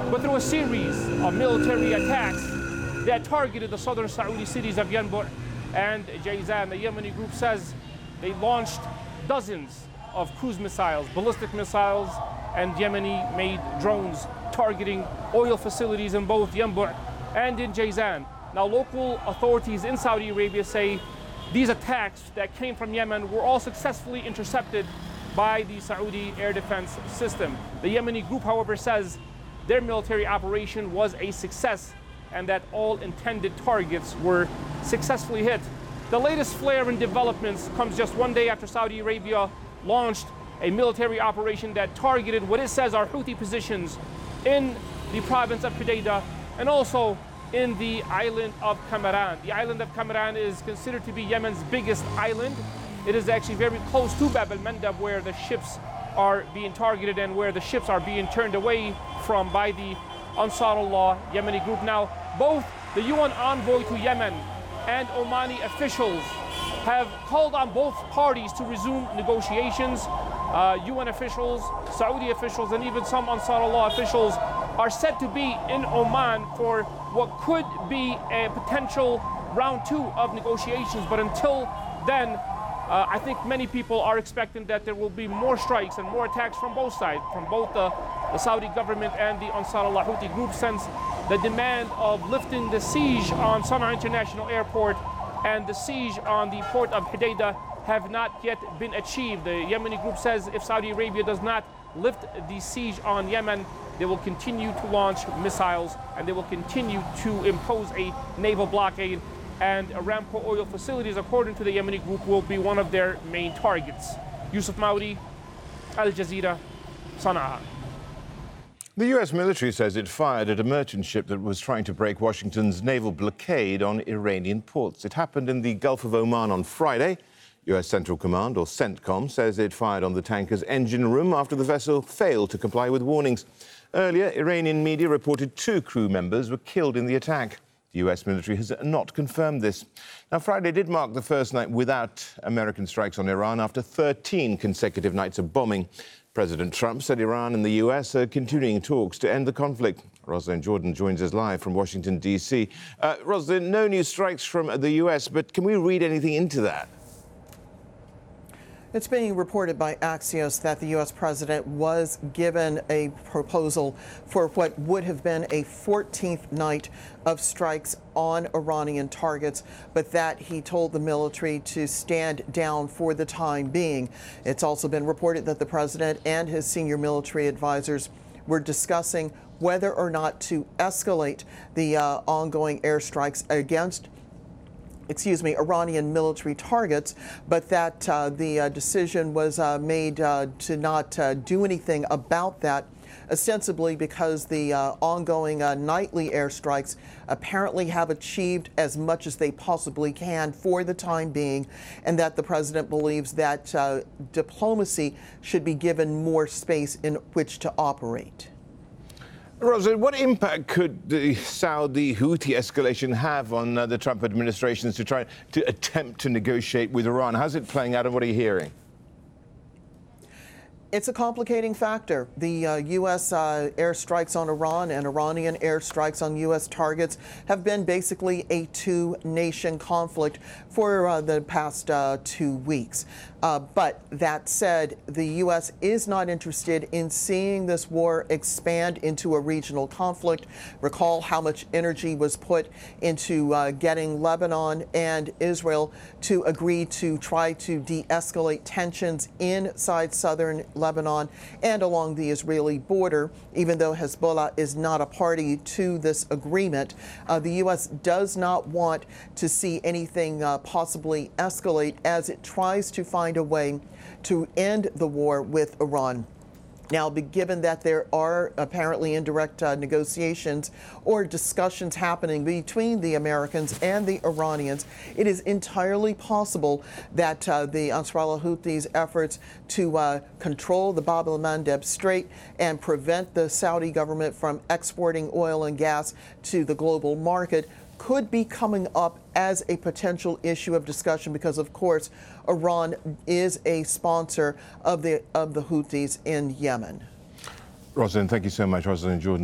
but through a series of military attacks that targeted the southern Saudi cities of Yanbu and Jazan. The Yemeni group says they launched dozens of cruise missiles, ballistic missiles, and Yemeni-made drones targeting oil facilities in both Yanbu and in Jazan. Now, local authorities in Saudi Arabia say these attacks that came from Yemen were all successfully intercepted by the Saudi air defense system. The Yemeni group, however, says their military operation was a success and that all intended targets were successfully hit. The latest flare in developments comes just one day after Saudi Arabia launched a military operation that targeted what it says are Houthi positions in the province of Hodeidah and also in the island of Kamaran. The island of Kamaran is considered to be Yemen's biggest island. It is actually very close to Bab al-Mandab, where the ships are being targeted and where the ships are being turned away from by the Ansarullah Yemeni group. Now, both the UN envoy to Yemen and Omani officials have called on both parties to resume negotiations. UN officials, Saudi officials, and even some Ansarullah officials are said to be in Oman for what could be a potential round 2 of negotiations. But until then, I think many people are expecting that there will be more strikes and more attacks from both sides, from both the Saudi government and the Ansarullah Houthi group, since the demand of lifting the siege on Sana'a International Airport and the siege on the port of Hodeidah have not yet been achieved. The Yemeni group says if Saudi Arabia does not lift the siege on Yemen, they will continue to launch missiles and they will continue to impose a naval blockade. And Aramco oil facilities, according to the Yemeni group, will be one of their main targets. Yusuf Maudi, Al Jazeera, Sana'a. The U.S. military says it fired at a merchant ship that was trying to break Washington's naval blockade on Iranian ports. It happened in the Gulf of Oman on Friday. U.S. Central Command, or CENTCOM, says it fired on the tanker's engine room after the vessel failed to comply with warnings. Earlier, Iranian media reported 2 crew members were killed in the attack. The U.S. military has not confirmed this. Now, Friday did mark the first night without American strikes on Iran after 13 consecutive nights of bombing. President Trump said Iran and the U.S. are continuing talks to end the conflict. Rosalind Jordan joins us live from Washington, D.C. Rosalind, no new strikes from the U.S., but can we read anything into that? It's being reported by Axios that the U.S. president was given a proposal for what would have been a 14th night of strikes on Iranian targets, but that he told the military to stand down for the time being. It's also been reported that the president and his senior military advisors were discussing whether or not to escalate the ongoing airstrikes against Iranian military targets, but that the decision was made to not do anything about that, ostensibly because the ongoing nightly airstrikes apparently have achieved as much as they possibly can for the time being, and that the president believes that diplomacy should be given more space in which to operate. Rosalind, what impact could the Saudi Houthi escalation have on the Trump administration to attempt to negotiate with Iran? How's it playing out and what are you hearing? It's a complicating factor. The U.S. airstrikes on Iran and Iranian airstrikes on U.S. targets have been basically a two-nation conflict for the past 2 weeks. But that said, the U.S. is not interested in seeing this war expand into a regional conflict. Recall how much energy was put into getting Lebanon and Israel to agree to try to de-escalate tensions inside southern Lebanon and along the Israeli border, even though Hezbollah is not a party to this agreement. The U.S. does not want to see anything possibly escalate as it tries to find a way to end the war with Iran. Now, given that there are apparently indirect negotiations or discussions happening between the Americans and the Iranians, it is entirely possible that the Ansarullah Houthis' efforts to control the Bab el-Mandeb Strait and prevent the Saudi government from exporting oil and gas to the global market could be coming up as a potential issue of discussion because, of course, Iran is a sponsor of the Houthis in Yemen. Rosalind, thank you so much. Rosalind Jordan.